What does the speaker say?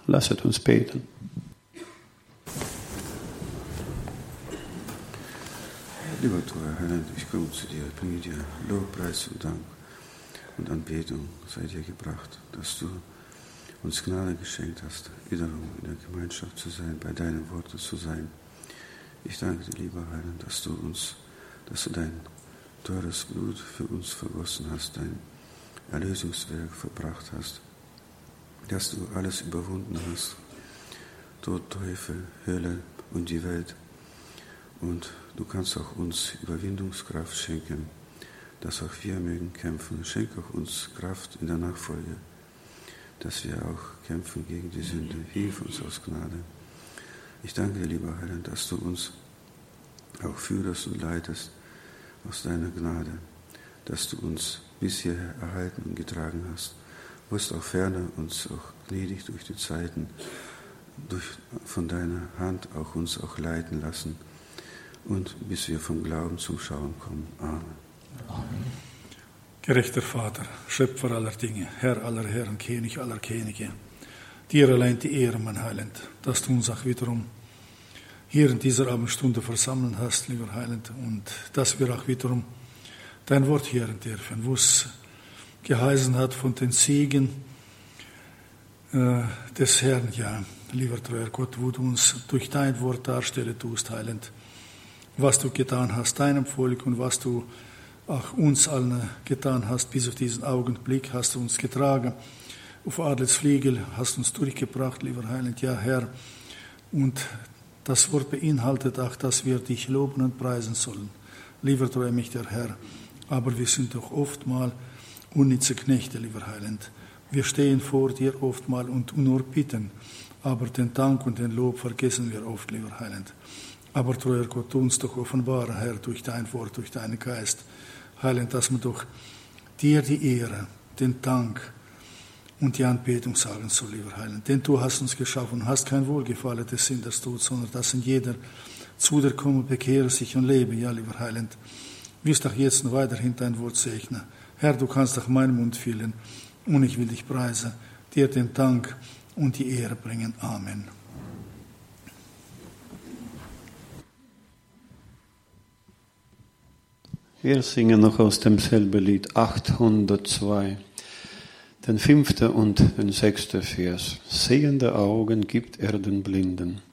Lasset uns beten. Lieber treuer Heiland, ich komme zu dir, bringe dir Lobpreis und Dank und Anbetung sei dir gebracht, dass du uns Gnade geschenkt hast, wiederum in der Gemeinschaft zu sein, bei deinen Worten zu sein. Ich danke dir, lieber Heiland, dass du dein teures Blut für uns vergossen hast, dein Erlösungswerk verbracht hast, dass du alles überwunden hast, Tod, Teufel, Hölle und die Welt. Und du kannst auch uns Überwindungskraft schenken, dass auch wir mögen kämpfen. Schenk auch uns Kraft in der Nachfolge, dass wir auch kämpfen gegen die Sünde. Hilf uns aus Gnade. Ich danke dir, lieber Heiland, dass du uns auch führst und leitest aus deiner Gnade, dass du uns bis hierher erhalten und getragen hast. Du wirst auch ferner uns auch gnädig durch die Zeiten, von deiner Hand auch uns auch leiten lassen und bis wir vom Glauben zum Schauen kommen. Amen. Gerechter Vater, Schöpfer aller Dinge, Herr aller Herren, König aller Könige, dir allein die Ehre, mein Heiland, dass du uns auch wiederum hier in dieser Abendstunde versammeln hast, lieber Heiland, und dass wir auch wiederum dein Wort hören dürfen, wo es geheißen hat von den Segen des Herrn, ja, lieber treuer Gott, wo du uns durch dein Wort darstellen tust, Heiland, was du getan hast deinem Volk und was du auch uns allen getan hast, bis auf diesen Augenblick hast du uns getragen, auf Adelsflügel hast uns durchgebracht, lieber Heiland, ja Herr, und das Wort beinhaltet auch, dass wir dich loben und preisen sollen. Lieber treuer mächtiger Herr, aber wir sind doch oftmal unnütze Knechte, lieber Heiland. Wir stehen vor dir oftmal und nur bitten, aber den Dank und den Lob vergessen wir oft, lieber Heiland. Aber treuer Gott, tu uns doch offenbaren, Herr, durch dein Wort, durch deinen Geist, Heiland, dass man doch dir die Ehre, den Dank und die Anbetung sagen soll, lieber Heiland. Denn du hast uns geschaffen und hast kein Wohlgefallen des Sünders tut, sondern dass in jeder zu dir komme, bekehre sich und lebe, ja, lieber Heiland. Wirst auch jetzt und weiterhin dein Wort segnen. Herr, du kannst auch meinen Mund füllen und ich will dich preisen, dir den Dank und die Ehre bringen. Amen. Wir singen noch aus demselben Lied 802, den 5. und den 6. Vers. Sehende Augen gibt er den Blinden.